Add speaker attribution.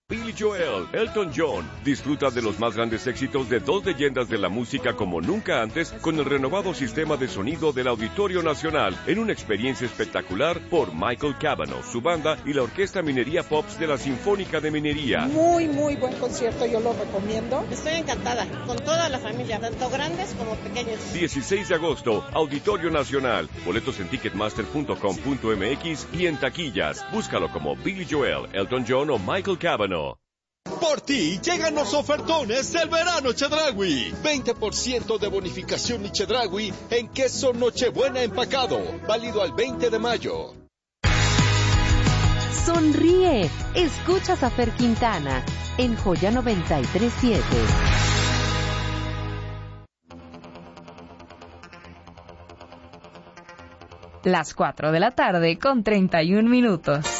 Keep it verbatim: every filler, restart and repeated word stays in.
Speaker 1: Billy Joel, Elton John. Disfruta de los más grandes éxitos de dos leyendas de la música como nunca antes con el renovado sistema de sonido del Auditorio Nacional en una experiencia espectacular por Michael Cavanaugh, su banda y la Orquesta Minería Pops de la Sinfónica de Minería.
Speaker 2: Muy, muy buen concierto, yo lo recomiendo.
Speaker 3: Estoy encantada, con toda la familia, tanto grandes como pequeños.
Speaker 1: dieciséis de agosto, Auditorio Nacional. Boletos en ticketmaster punto com punto m x y en taquillas. Búscalo como Billy Joel, Elton John o Michael Cavanaugh.
Speaker 4: Por ti llegan los ofertones del verano Chedraui. veinte por ciento de bonificación y Chedraui en queso Nochebuena empacado. Válido al veinte de mayo.
Speaker 5: Sonríe. Escuchas a Fer Quintana en Joya noventa y tres siete. Las cuatro de la tarde con treinta y un minutos.